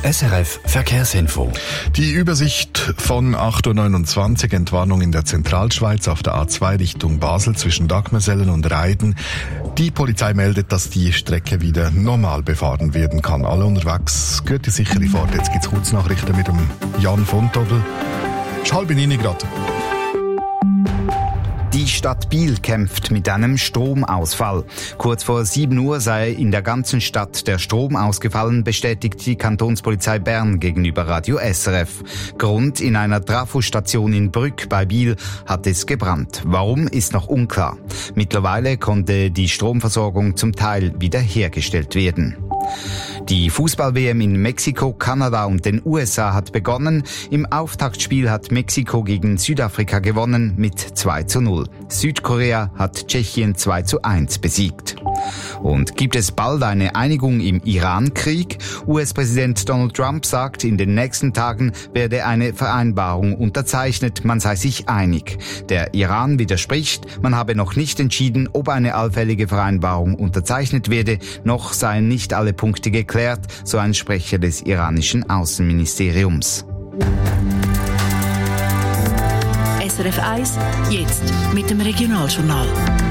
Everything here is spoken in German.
SRF Verkehrsinfo. Die Übersicht von 8.29 Uhr, Entwarnung in der Zentralschweiz auf der A2 Richtung Basel zwischen Dagmersellen und Reiden. Die Polizei meldet, dass die Strecke wieder normal befahren werden kann. Alle unterwegs, gute sichere Fahrt. Jetzt gibt's Kurznachrichten mit dem Jan von Tobel. Ist 8:30 gerade. Die Stadt Biel kämpft mit einem Stromausfall. Kurz vor 7 Uhr sei in der ganzen Stadt der Strom ausgefallen, bestätigt die Kantonspolizei Bern gegenüber Radio SRF. Grund: in einer Trafostation in Brügg bei Biel hat es gebrannt. Warum, ist noch unklar. Mittlerweile konnte die Stromversorgung zum Teil wiederhergestellt werden. Die Fußball-WM in Mexiko, Kanada und den USA hat begonnen. Im Auftaktspiel hat Mexiko gegen Südafrika gewonnen mit 2:0. Südkorea hat Tschechien 2:1 besiegt. Und gibt es bald eine Einigung im Iran-Krieg? US-Präsident Donald Trump sagt, in den nächsten Tagen werde eine Vereinbarung unterzeichnet, man sei sich einig. Der Iran widerspricht, man habe noch nicht entschieden, ob eine allfällige Vereinbarung unterzeichnet werde, noch seien nicht alle Punkte geklärt, so ein Sprecher des iranischen Außenministeriums. SRF 1, jetzt mit dem Regionaljournal.